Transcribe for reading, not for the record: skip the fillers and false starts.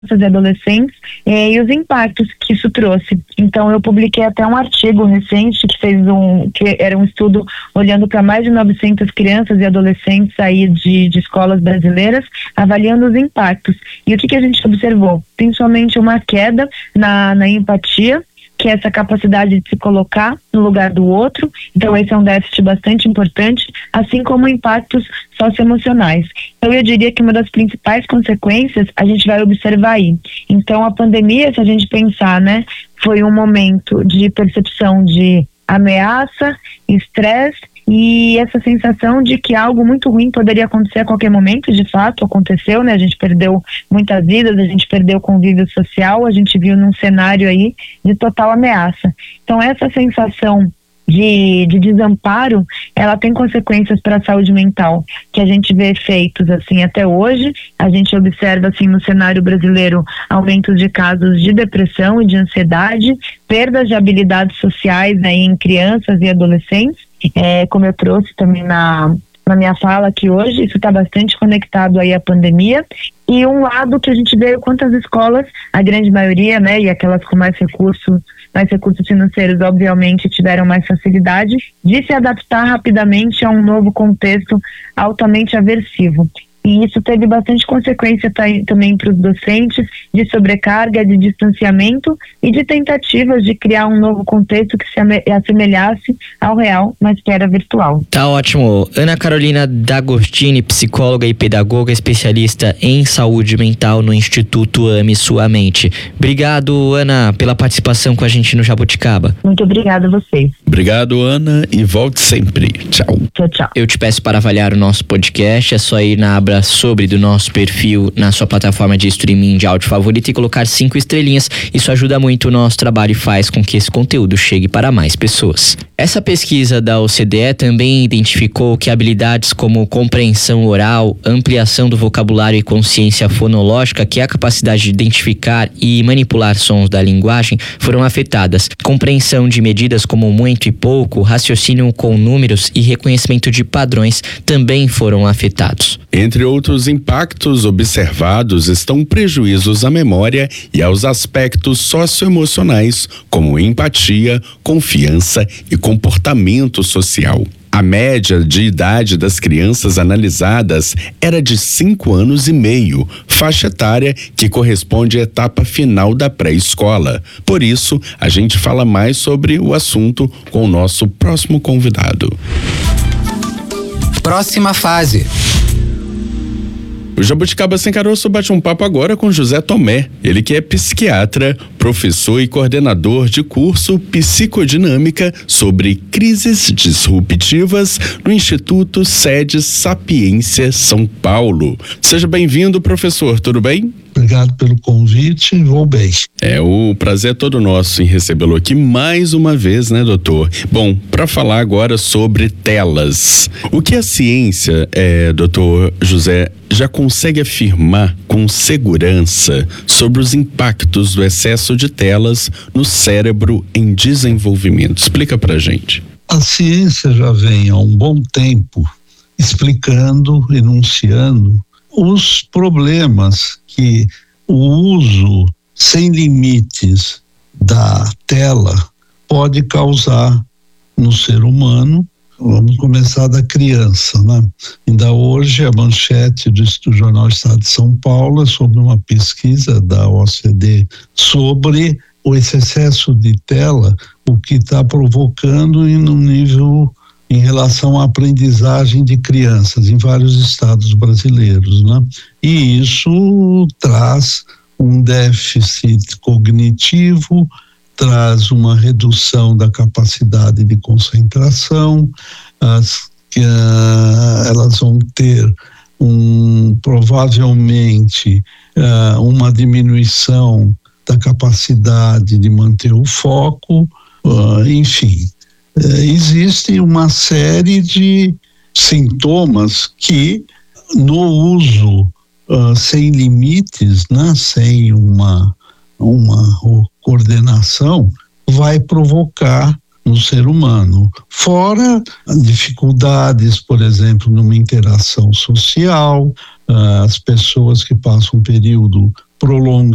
e adolescentes e os impactos que isso trouxe. Então eu publiquei até um artigo recente que era um estudo olhando para mais de 900 crianças e adolescentes aí de escolas brasileiras, avaliando os impactos. E o que a gente observou? Principalmente uma queda na empatia, que é essa capacidade de se colocar no lugar do outro. Então esse é um déficit bastante importante, assim como impactos socioemocionais. Então eu diria que uma das principais consequências a gente vai observar aí. Então a pandemia, se a gente pensar, né, foi um momento de percepção de ameaça, estresse e essa sensação de que algo muito ruim poderia acontecer a qualquer momento. De fato aconteceu, né? A gente perdeu muitas vidas, a gente perdeu convívio social, a gente viu num cenário aí de total ameaça. Então essa sensação de desamparo, ela tem consequências para a saúde mental, que a gente vê efeitos assim até hoje. A gente observa assim no cenário brasileiro aumentos de casos de depressão e de ansiedade, perdas de habilidades sociais aí em crianças e adolescentes, como eu trouxe também na minha fala aqui hoje. Isso está bastante conectado aí à pandemia. E um lado que a gente vê quantas escolas, a grande maioria, né, e aquelas com mais recursos financeiros, obviamente, tiveram mais facilidade de se adaptar rapidamente a um novo contexto altamente aversivo. E isso teve bastante consequência também para os docentes, de sobrecarga, de distanciamento e de tentativas de criar um novo contexto que se assemelhasse ao real, mas que era virtual. Tá ótimo. Ana Carolina D'Agostini, psicóloga e pedagoga, especialista em saúde mental no Instituto Ame Sua Mente. Obrigado, Ana, pela participação com a gente no Jabuticaba. Muito obrigada a vocês. Obrigado, Ana, e volte sempre. Tchau. Tchau, tchau. Eu te peço para avaliar o nosso podcast, é só ir na aba Sobre do nosso perfil na sua plataforma de streaming de áudio favorita e colocar 5 estrelinhas. Isso ajuda muito o nosso trabalho e faz com que esse conteúdo chegue para mais pessoas. Essa pesquisa da OCDE também identificou que habilidades como compreensão oral, ampliação do vocabulário e consciência fonológica, que é a capacidade de identificar e manipular sons da linguagem, foram afetadas. Compreensão de medidas como muito e pouco, raciocínio com números e reconhecimento de padrões também foram afetados. Entre outros impactos observados estão prejuízos à memória e aos aspectos socioemocionais, como empatia, confiança e comportamento social. A média de idade das crianças analisadas era de 5 anos e meio, faixa etária que corresponde à etapa final da pré-escola. Por isso, a gente fala mais sobre o assunto com o nosso próximo convidado. Próxima fase. O Jabuticaba Sem Caroço bate um papo agora com José Tomé, ele que é psiquiatra, professor e coordenador de curso Psicodinâmica sobre crises disruptivas no Instituto Sede Sapiência São Paulo. Seja bem-vindo, professor, tudo bem? Obrigado pelo convite, vou bem. O prazer é todo nosso em recebê-lo aqui mais uma vez, né, doutor? Bom, para falar agora sobre telas. O que a ciência, doutor José, já consegue afirmar com segurança sobre os impactos do excesso de telas no cérebro em desenvolvimento? Explica pra gente. A ciência já vem há um bom tempo explicando, enunciando os problemas que o uso sem limites da tela pode causar no ser humano. Vamos começar da criança, né? Ainda hoje a manchete do Jornal Estado de São Paulo é sobre uma pesquisa da OCDE sobre esse excesso de tela, o que está provocando no nível em relação à aprendizagem de crianças em vários estados brasileiros, né? E isso traz um déficit cognitivo, traz uma redução da capacidade de concentração, elas vão ter provavelmente uma diminuição da capacidade de manter o foco, enfim. Existe uma série de sintomas que no uso sem limites, né, sem uma coordenação, vai provocar no ser humano. Fora dificuldades, por exemplo, numa interação social, as pessoas que passam um período prolongado